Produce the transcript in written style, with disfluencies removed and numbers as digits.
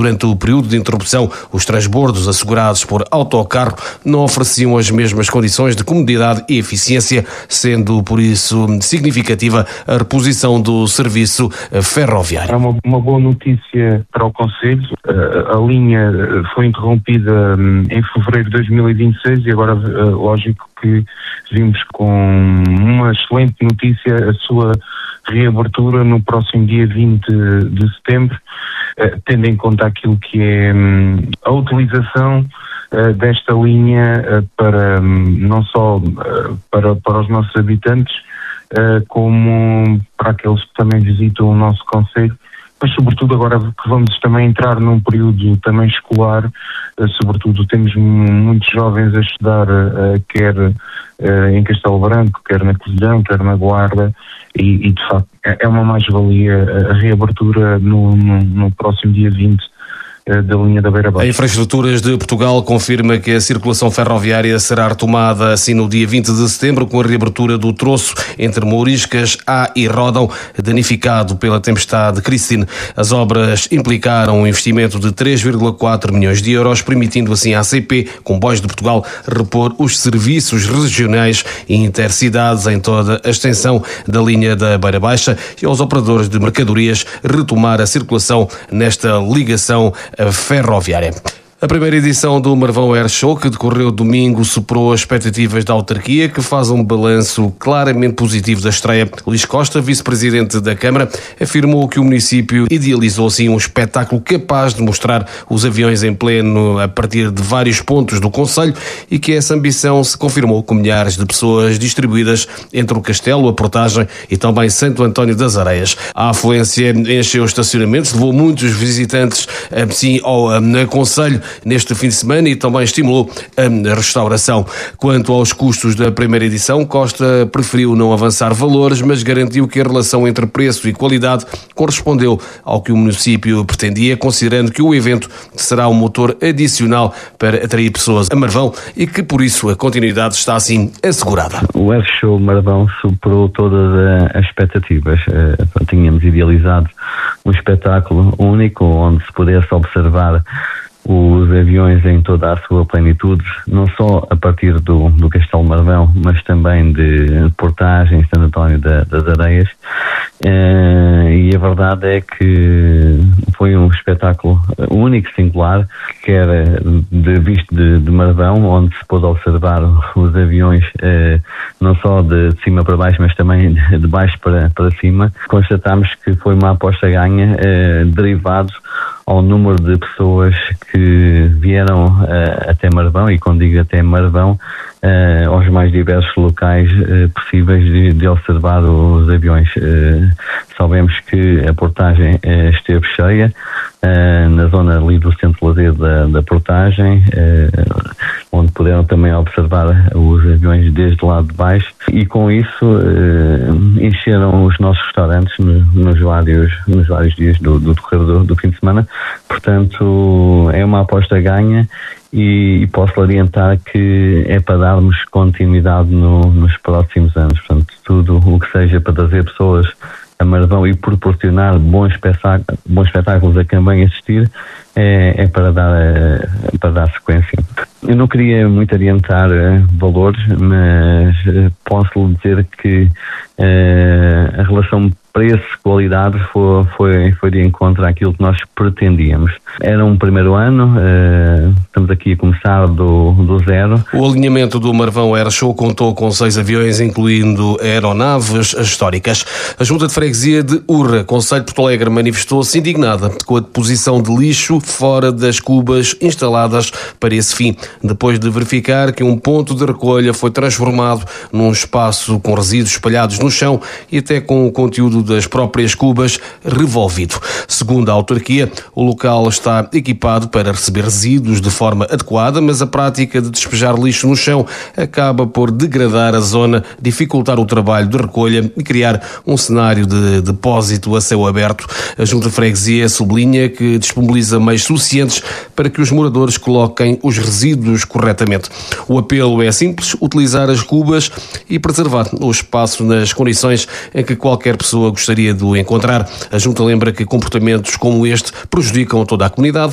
Durante o período de interrupção, os transbordos assegurados por autocarro não ofereciam as mesmas condições de comodidade e eficiência, sendo por isso significativa a reposição do serviço ferroviário. É uma boa notícia para o Conselho. A linha foi interrompida em fevereiro de 2026 e agora, lógico que vimos com uma excelente notícia a sua reabertura no próximo dia 20 de setembro, tendo em conta aquilo que é a utilização desta linha para não só para os nossos habitantes, como para aqueles que também visitam o nosso concelho, mas sobretudo agora que vamos também entrar num período também escolar, sobretudo temos muitos jovens a estudar, quer em Castelo Branco, quer na Covilhã, quer na Guarda, e de facto é uma mais-valia a reabertura no próximo dia 20 da linha da Beira Baixa. A Infraestruturas de Portugal confirma que a circulação ferroviária será retomada assim no dia 20 de setembro, com a reabertura do troço entre Mouriscas, A e Ródão, danificado pela tempestade Christine. As obras implicaram um investimento de 3,4 milhões de euros, permitindo assim à ACP, Comboios de Portugal, repor os serviços regionais e intercidades em toda a extensão da linha da Beira Baixa e aos operadores de mercadorias retomar a circulação nesta ligação ferroviária. A primeira edição do Marvão Air Show, que decorreu domingo, superou as expectativas da autarquia, que faz um balanço claramente positivo da estreia. Luís Costa, vice-presidente da Câmara, afirmou que o município idealizou assim um espetáculo capaz de mostrar os aviões em pleno a partir de vários pontos do concelho e que essa ambição se confirmou com milhares de pessoas distribuídas entre o Castelo, a Portagem e também Santo António das Areias. A afluência encheu os estacionamentos, levou muitos visitantes assim ao concelho neste fim de semana e também estimulou a restauração. Quanto aos custos da primeira edição, Costa preferiu não avançar valores, mas garantiu que a relação entre preço e qualidade correspondeu ao que o município pretendia, considerando que o evento será um motor adicional para atrair pessoas a Marvão e que, por isso, a continuidade está assim assegurada. O Air Show Marvão superou todas as expectativas. Tínhamos idealizado um espetáculo único onde se pudesse observar os aviões em toda a sua plenitude, não só a partir do Castelo Marvão, mas também de Portagem, Santo António das Areias. E a verdade é que foi um espetáculo único, singular, que era visto de Marvão, onde se pôde observar os aviões não só de cima para baixo, mas também de baixo para cima. Constatámos que foi uma aposta ganha, derivado ao número de pessoas que vieram até Marvão, e quando digo até Marvão, aos mais diversos locais possíveis de observar os aviões. Sabemos que a Portagem esteve cheia, na zona ali do centro de lazer da Portagem, onde puderam também observar os aviões desde lá de baixo, e com isso encheram os nossos restaurantes nos vários dias do decorrer do fim de semana. Portanto, é uma aposta ganha e posso orientar que é para darmos continuidade nos próximos anos. Portanto, tudo o que seja para trazer pessoas a Marvão e proporcionar bons espetáculos a quem vem assistir é para dar sequência. Eu não queria muito adiantar valores, mas posso lhe dizer que a relação preço-qualidade foi de encontro àquilo que nós pretendíamos. Era um primeiro ano, estamos aqui a começar do zero. O alinhamento do Marvão Air Show contou com 6 aviões, incluindo aeronaves históricas. A Junta de Freguesia de Urra, concelho de Porto Alegre, manifestou-se indignada com a deposição de lixo fora das cubas instaladas para esse fim, depois de verificar que um ponto de recolha foi transformado num espaço com resíduos espalhados no chão e até com o conteúdo das próprias cubas revolvido. Segundo a autarquia, o local está equipado para receber resíduos de forma adequada, mas a prática de despejar lixo no chão acaba por degradar a zona, dificultar o trabalho de recolha e criar um cenário de depósito a céu aberto. A Junta de Freguesia sublinha que disponibiliza meios suficientes para que os moradores coloquem os resíduos corretamente. O apelo é simples: utilizar as cubas e preservar o espaço nas condições em que qualquer pessoa gostaria de o encontrar. A Junta lembra que comportamentos como este prejudicam toda a comunidade